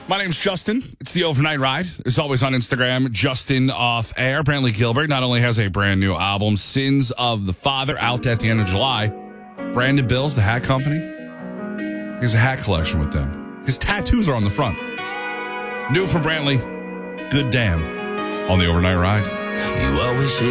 My name's Justin. It's the Overnight Ride. As always on Instagram, Justin Off Air. Brantley Gilbert not only has a brand new album, Sins of the Father, out at the end of July. Brandon Bills, the hat company, he has a hat collection with them. His tattoos are on the front. New from Brantley, Good Damn, on the Overnight Ride. You always